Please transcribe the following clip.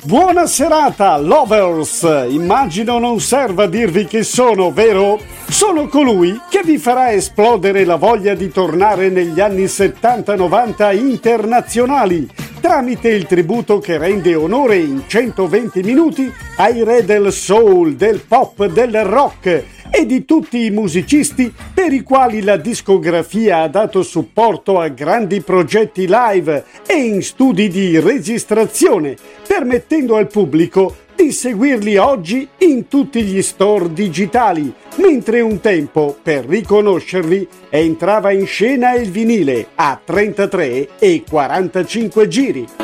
Buona serata, lovers! Immagino non serva dirvi chi sono, vero? Sono colui che vi farà esplodere la voglia di tornare negli anni 70-90 internazionali, tramite il tributo che rende onore in 120 minuti ai re del soul, del pop, del rock e di tutti i musicisti per i quali la discografia ha dato supporto a grandi progetti live e in studi di registrazione, permettendo al pubblico di seguirli oggi in tutti gli store digitali, mentre un tempo, per riconoscerli, entrava in scena il vinile a 33 e 45 giri.